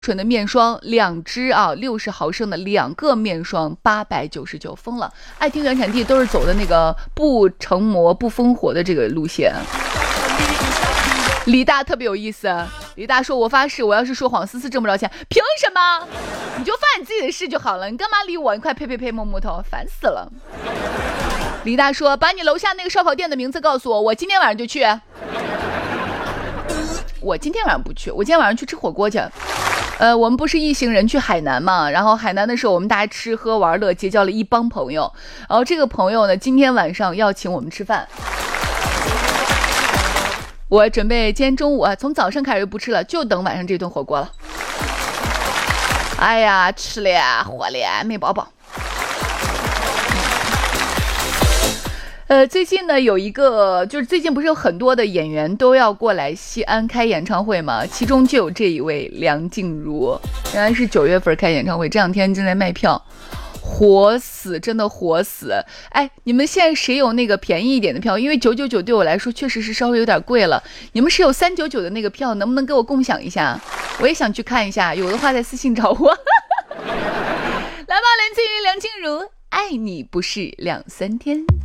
纯的面霜2支啊，60毫升的2个面霜899，疯了！爱听原产地都是走的那个不成膜不封活的这个路线。李大特别有意思，李大说：“我发誓，我要是说谎，思思挣不着钱，凭什么？你就犯你自己的事就好了，你干嘛理我？你快呸，摸木头，烦死了。”李大说：“把你楼下那个烧烤店的名字告诉我，我今天晚上就去。”我今天晚上不去，我今天晚上去吃火锅去。我们不是一行人去海南嘛，然后海南的时候我们大家吃喝玩乐，结交了一帮朋友，然后这个朋友呢今天晚上要请我们吃饭。我准备今天中午从早上开始就不吃了，就等晚上这顿火锅了。哎呀，吃了呀，活了呀，没饱饱。最近呢有一个，就是最近不是有很多的演员都要过来西安开演唱会嘛，其中就有这一位梁静茹，原来是9月份开演唱会，这2天正在卖票，活死，真的活死。哎，你们现在谁有那个便宜一点的票？因为999对我来说确实是稍微有点贵了，你们是有399的那个票，能不能给我共享一下？我也想去看一下，有的话在私信找我。来吧，来自于梁静茹，爱你不是2、3天。